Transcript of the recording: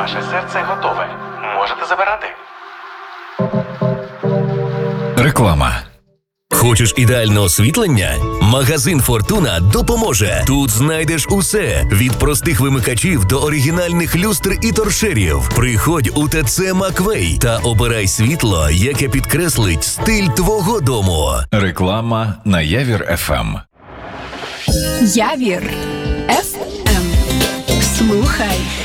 Ваше серце готове. Можете забирати. Реклама. Хочеш ідеальне освітлення? Магазин «Фортуна» допоможе. Тут знайдеш усе – від простих вимикачів до оригінальних люстр і торшерів. Приходь у ТЦ «Маквей» та обирай світло, яке підкреслить стиль твого дому. Реклама на Явір ФМ. Явір ФМ. Слухай